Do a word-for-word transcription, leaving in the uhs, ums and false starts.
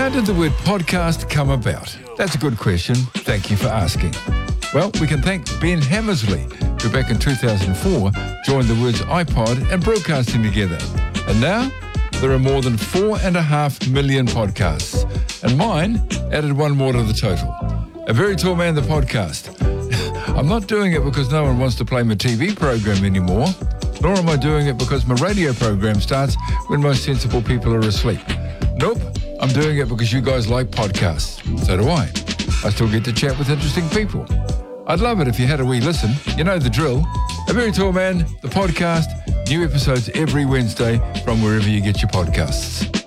How did the word podcast come about? That's a good question. Thank you for asking. Well, we can thank Ben Hammersley, who back in two thousand four joined the words iPod and broadcasting together. And now there are more than four and a half million podcasts. And mine added one more to the total. A Very Tall Man, the podcast. I'm not doing it because no one wants to play my T V program anymore, nor am I doing it because my radio program starts when most sensible people are asleep. Nope, I'm doing it because you guys like podcasts. So do I. I still get to chat with interesting people. I'd love it if you had a wee listen. You know the drill. A Very Tall Man, the podcast. New episodes every Wednesday from wherever you get your podcasts.